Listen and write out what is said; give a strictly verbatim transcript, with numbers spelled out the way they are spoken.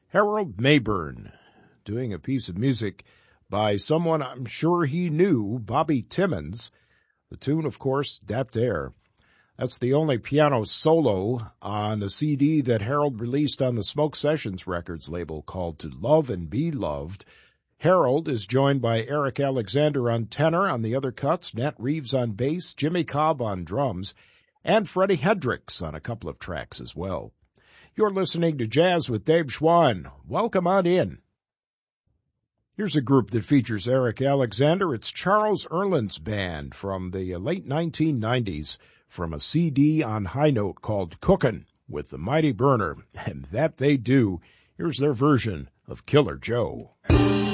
Harold Mayburn, doing a piece of music by someone I'm sure he knew, Bobby Timmons. The tune, of course, That There. That's the only piano solo on a C D that Harold released on the Smoke Sessions Records label called To Love and Be Loved. Harold is joined by Eric Alexander on tenor on the other cuts, Nat Reeves on bass, Jimmy Cobb on drums, and Freddie Hendricks on a couple of tracks as well. You're listening to Jazz with Dave Schwann. Welcome on in. Here's a group that features Eric Alexander. It's Charles Erlin's band from the late nineteen nineties from a C D on High Note called Cookin' with the Mighty Burner. And that they do. Here's their version of Killer Joe.